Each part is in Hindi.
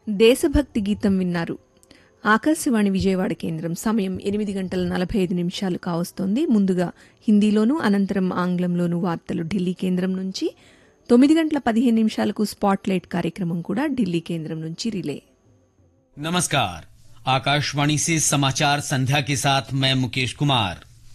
దేశభక్తి గీతం విన్నారు. ఆకాశవాణి విజయవాడ కేంద్రం. సమయం 8:45 కావస్తోంది. ముందుగా హిందీలోనూ అనంతరం ఆంగ్లంలోనూ వార్తలు ఢిల్లీ కేంద్రం నుంచి. 9:15 స్పాట్లైట్ కార్యక్రమం కూడా ఢిల్లీ కేంద్రం నుంచి రిలే. नमस्कार, आकाशवाणी से समाचार संध्या के साथ मैं मुकेश कुमार।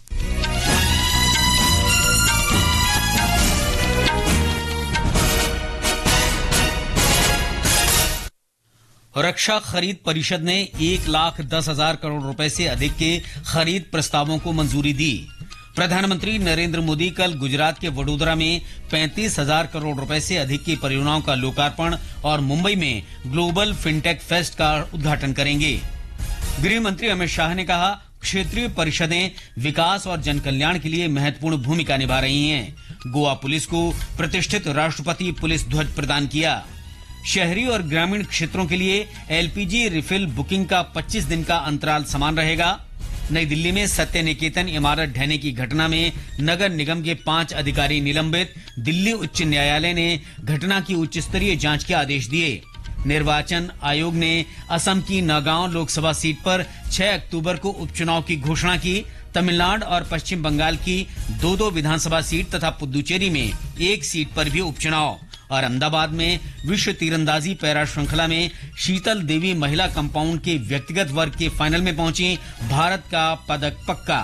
रक्षा खरीद परिषद ने 1,10,000 करोड़ रुपए से अधिक के खरीद प्रस्तावों को मंजूरी दी। प्रधानमंत्री नरेंद्र मोदी कल गुजरात के वडोदरा में 35,000 करोड़ रुपए से अधिक की परियोजनाओं का लोकार्पण और मुंबई में ग्लोबल फिनटेक फेस्ट का उद्घाटन करेंगे। गृह मंत्री अमित शाह ने कहा, क्षेत्रीय परिषदें विकास और जनकल्याण के लिए महत्वपूर्ण भूमिका निभा रही हैं। गोवा पुलिस को प्रतिष्ठित राष्ट्रपति पुलिस ध्वज प्रदान किया। शहरी और ग्रामीण क्षेत्रों के लिए एलपीजी रिफिल बुकिंग का 25 दिन का अंतराल समान रहेगा। नई दिल्ली में सत्य निकेतन इमारत ढहने की घटना में नगर निगम के 5 अधिकारी निलंबित। दिल्ली उच्च न्यायालय ने घटना की उच्च स्तरीय जांच के आदेश दिए। निर्वाचन आयोग ने असम की नगांव लोकसभा सीट पर 6 अक्टूबर को उपचुनाव की घोषणा की। तमिलनाडु और पश्चिम बंगाल की 2-2 विधानसभा सीट तथा पुदुचेरी में 1 सीट पर भी उपचुनाव। और अहमदाबाद में विश्व तीरंदाजी पैरा श्रृंखला में शीतल देवी महिला कंपाउंड के व्यक्तिगत वर्ग के फाइनल में पहुंची। भारत का पदक पक्का।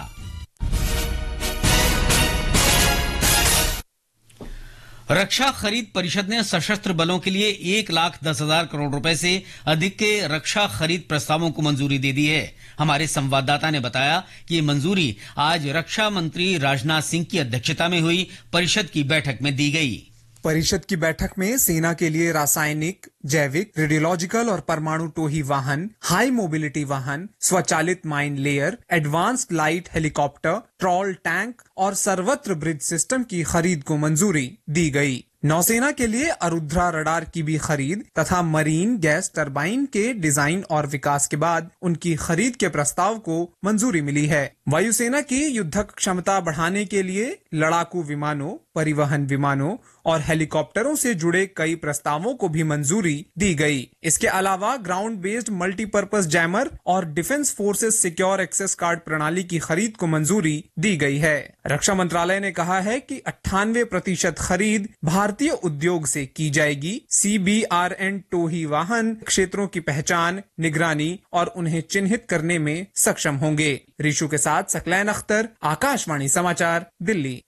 रक्षा खरीद परिषद ने सशस्त्र बलों के लिए 1,10,000 करोड़ रुपए से अधिक के रक्षा खरीद प्रस्तावों को मंजूरी दे दी है। हमारे संवाददाता ने बताया कि ये मंजूरी आज रक्षा मंत्री राजनाथ सिंह की अध्यक्षता में हुई परिषद की बैठक में दी गई। परिषद की बैठक में सेना के लिए रासायनिक, जैविक, रेडियोलॉजिकल और परमाणु टोही वाहन, हाई मोबिलिटी वाहन, स्वचालित mine layer, advanced light helicopter, troll tank और सर्वत्र ब्रिज सिस्टम की खरीद को मंजूरी दी गई। नौसेना के लिए अरुद्रा रडार की भी खरीद तथा मरीन गैस टरबाइन के डिजाइन और विकास के बाद उनकी खरीद के प्रस्ताव को मंजूरी मिली है। वायुसेना की युद्धक क्षमता बढ़ाने के लिए लड़ाकू विमानों, परिवहन विमानों और हेलीकॉप्टरों से जुड़े कई प्रस्तावों को भी मंजूरी दी गई। इसके अलावा ग्राउंड बेस्ड मल्टीपर्पज जैमर और defence forces secure access card प्रणाली की खरीद को मंजूरी दी गई है। रक्षा मंत्रालय ने कहा है कि 98% खरीद भारतीय उद्योग से की जाएगी। CBRN टोही वाहन क्षेत्रों की पहचान, निगरानी और उन्हें चिन्हित करने में सक्षम होंगे। रिशु के साथ सकलैन अख्तर, आकाशवाणी समाचार, दिल्ली।